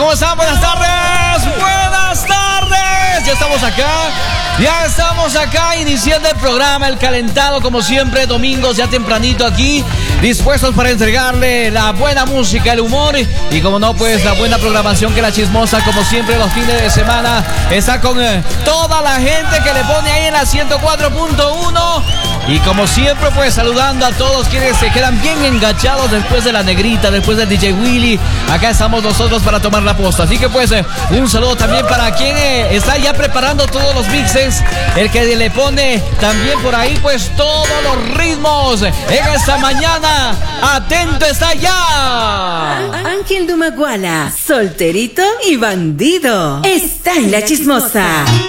¿Cómo están? Buenas tardes. Buenas tardes. Ya estamos acá iniciando el programa, el calentado, como siempre, domingos ya tempranito aquí, dispuestos para entregarle la buena música, el humor y como no, pues la buena programación que La Chismosa, como siempre, los fines de semana está con toda la gente que le pone ahí en la 104.1 y como siempre, pues saludando a todos quienes se quedan bien enganchados después de la negrita, después del DJ Willy. Acá estamos nosotros para tomar la posta, así que pues un saludo también para quien está ya preparando todos los mixes, el que le pone también por ahí pues todos los ritmos en esta mañana. Atento está ya Ángel Dumaguala, solterito y bandido, está en La Chismosa.